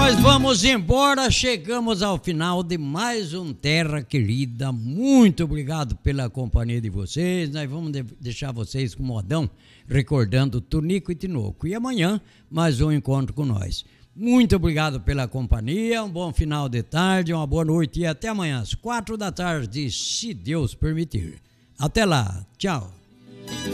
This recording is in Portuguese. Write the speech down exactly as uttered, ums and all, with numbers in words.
nós vamos embora, chegamos ao final de mais um Terra Querida. Muito obrigado pela companhia de vocês. Nós vamos de deixar vocês com modão, recordando Tunico e Tinoco. E amanhã, mais um encontro com nós. Muito obrigado pela companhia, um bom final de tarde, uma boa noite e até amanhã às quatro da tarde, se Deus permitir. Até lá, tchau.